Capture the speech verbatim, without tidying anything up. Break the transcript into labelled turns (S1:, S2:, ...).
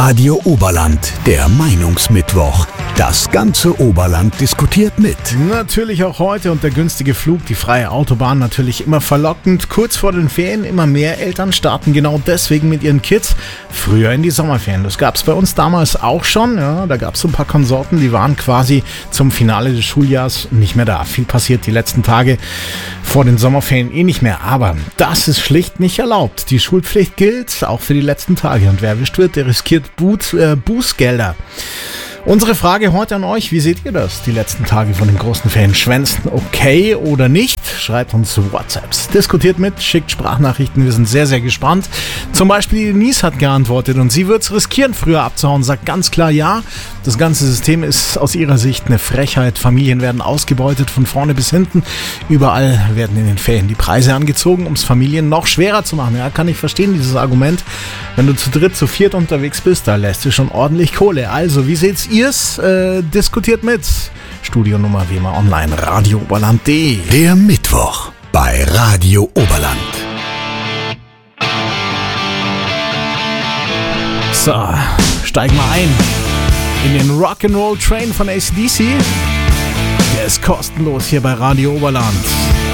S1: Radio Oberland, der Meinungsmittwoch. Das ganze Oberland diskutiert mit.
S2: Natürlich auch heute und der günstige Flug, die freie Autobahn natürlich immer verlockend. Kurz vor den Ferien immer mehr Eltern starten genau deswegen mit ihren Kids früher in die Sommerferien. Das gab es bei uns damals auch schon. Ja, da gab es so ein paar Konsorten, die waren quasi zum Finale des Schuljahres nicht mehr da. Viel passiert die letzten Tage vor den Sommerferien eh nicht mehr. Aber das ist schlicht nicht erlaubt. Die Schulpflicht gilt auch für die letzten Tage. Und wer erwischt wird, der riskiert Buß, äh, Bußgelder. Unsere Frage heute an euch, wie seht ihr das, die letzten Tage von den großen Ferien? Schwänzen okay oder nicht? Schreibt uns WhatsApps, diskutiert mit, schickt Sprachnachrichten, wir sind sehr, sehr gespannt. Zum Beispiel Denise hat geantwortet und sie wird es riskieren, früher abzuhauen, sagt ganz klar ja. Das ganze System ist aus ihrer Sicht eine Frechheit, Familien werden ausgebeutet von vorne bis hinten. Überall werden in den Ferien die Preise angezogen, um es Familien noch schwerer zu machen. Ja, kann ich verstehen, dieses Argument. Wenn du zu dritt, zu viert unterwegs bist, da lässt du schon ordentlich Kohle. Also, wie seht's ihr? Ihr's, äh, diskutiert mit. Studionummer wie immer online, radio oberland punkt de.
S1: Der Mittwoch bei Radio Oberland.
S2: So, steig mal ein in den Rock'n'Roll Train von A C D C. Der ist kostenlos hier bei Radio Oberland.